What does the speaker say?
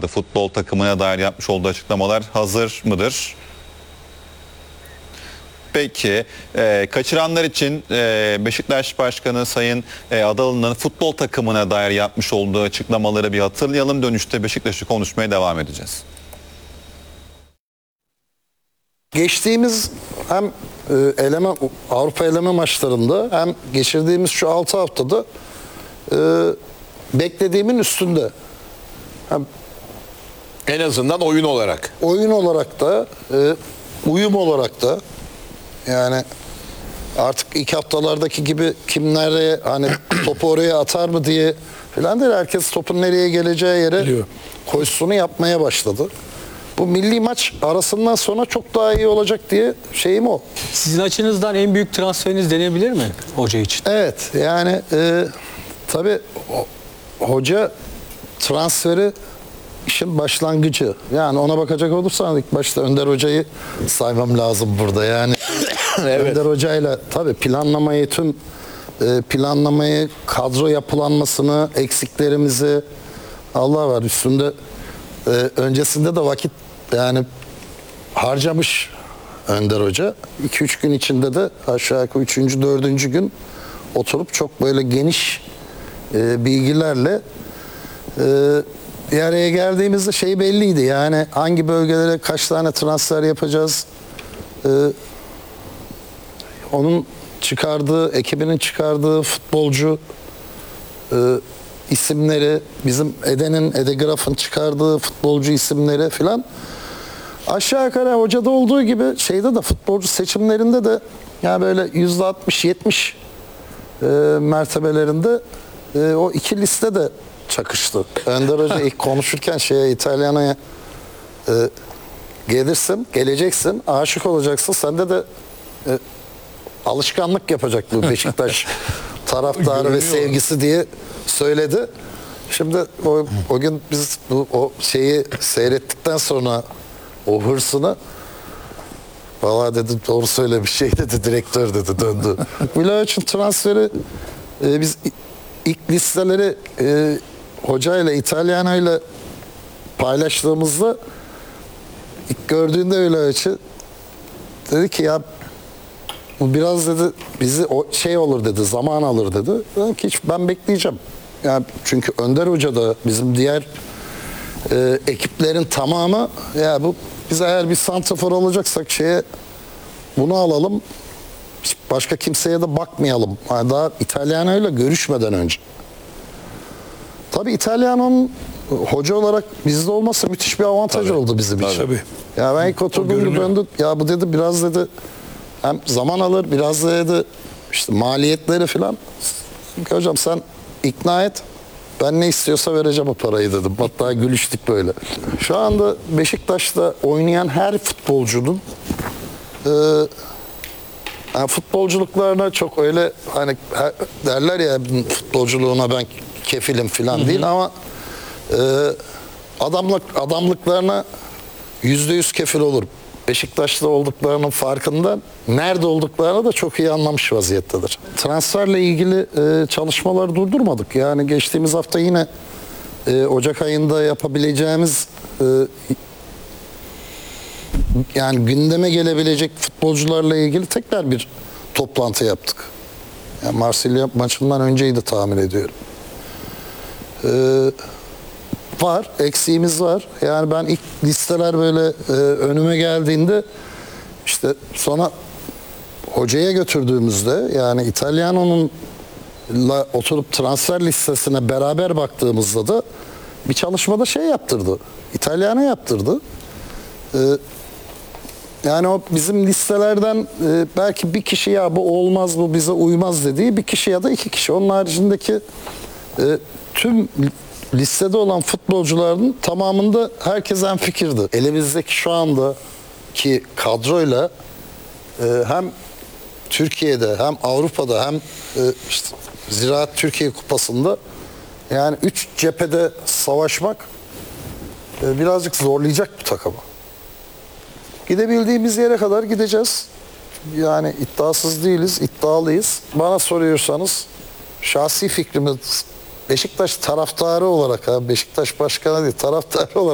vardı. Futbol takımına dair yapmış olduğu açıklamalar hazır mıdır? Peki, kaçıranlar için Beşiktaş Başkanı Sayın Adalı'nın futbol takımına dair yapmış olduğu açıklamaları bir hatırlayalım. Dönüşte Beşiktaş'ı konuşmaya devam edeceğiz. Geçtiğimiz hem Avrupa eleme maçlarında hem geçirdiğimiz şu 6 haftada beklediğimin üstünde. Hem En azından oyun olarak. oyun olarak da uyum olarak da yani artık ilk haftalardaki gibi kim nereye hani topu oraya atar mı diye falan değil. Herkes topun nereye geleceği yere koşusunu yapmaya başladı. Bu milli maç arasından sonra çok daha iyi olacak diye şeyim o. Sizin açınızdan en büyük transferiniz denebilir mi hoca için? Evet yani tabii hoca transferi işin başlangıcı. Yani ona bakacak olursan ilk başta Önder Hoca'yı saymam lazım burada yani. Evet. Önder Hoca'yla tabii planlamayı, kadro yapılanmasını, eksiklerimizi Allah var üstünde öncesinde de vakit yani harcamış Önder Hoca. 2-3 gün içinde de aşağı yukarı 3. 4. gün oturup çok böyle geniş bilgilerle bir araya geldiğimizde şey belliydi. Yani hangi bölgelere kaç tane transfer yapacağız? Onun çıkardığı, ekibinin çıkardığı futbolcu isimleri, bizim Ede Graf'ın çıkardığı futbolcu isimleri filan aşağı yukarı hocada olduğu gibi şeyde de futbolcu seçimlerinde de yani böyle %60-70 mertebelerinde o iki liste de çakıştı. Önder Hoca ilk konuşurken İtalyana'ya geleceksin, aşık olacaksın. Sende de alışkanlık yapacak bu Beşiktaş taraftarı ve sevgisi diye söyledi. Şimdi o gün biz o şeyi seyrettikten sonra o hırsını valla dedi doğru söylemiş şey dedi direktör dedi döndü. Vlahovic'in transferi biz ilk listeleri hocayla İtalyana'yla paylaştığımızda ilk gördüğünde Vlahovic'i dedi ki ya bu biraz dedi bizi şey olur dedi zaman alır dedi. Dedim ki hiç ben bekleyeceğim. Yani çünkü Önder Hoca da bizim diğer ekiplerin tamamı ya bu biz eğer bir santrafor alacaksak bunu alalım. Başka kimseye de bakmayalım. Yani daha İtalyana'yla görüşmeden önce. Tabii İtalyan'ın hoca olarak bizde olması müthiş bir avantaj oldu bizim için. Tabii. Ya ben ilk oturduğumda döndü. Ya bu dedi biraz dedi hem zaman alır biraz da dedi işte maliyetleri falan. Hocam sen ikna et. Ben ne istiyorsa vereceğim o parayı dedim. Hatta gülüştük böyle. Şu anda Beşiktaş'ta oynayan her futbolcunun yani futbolculuklarına çok öyle hani derler ya futbolculuğuna ben kefilim falan değil ama adamlıklarına %100 kefil olurum. Beşiktaş'ta olduklarının farkında, nerede olduklarını da çok iyi anlamış vaziyettedir. Transferle ilgili çalışmaları durdurmadık. Yani geçtiğimiz hafta yine Ocak ayında yapabileceğimiz yani gündeme gelebilecek futbolcularla ilgili tekrar bir toplantı yaptık. Yani Marsilya maçından önceydi tahmin ediyorum. Var, eksiğimiz var. Yani ben ilk listeler böyle önüme geldiğinde işte sonra hocaya götürdüğümüzde yani İtalyano'nunla oturup transfer listesine beraber baktığımızda da bir çalışmada yaptırdı. İtalyano yaptırdı. Yani o bizim listelerden belki bir kişi ya bu olmaz bu bize uymaz dediği bir kişi ya da iki kişi. Onun haricindeki tüm listede olan futbolcuların tamamında herkes hemfikirdi. Elimizdeki şu andaki kadroyla hem Türkiye'de hem Avrupa'da hem işte Ziraat Türkiye Kupası'nda yani 3 cephede savaşmak birazcık zorlayacak bu takımı. Gidebildiğimiz yere kadar gideceğiz. Yani iddiasız değiliz, iddialıyız. Bana soruyorsanız şahsi fikrimiz Beşiktaş taraftarı olarak, Beşiktaş başkanı değil, taraftarı olarak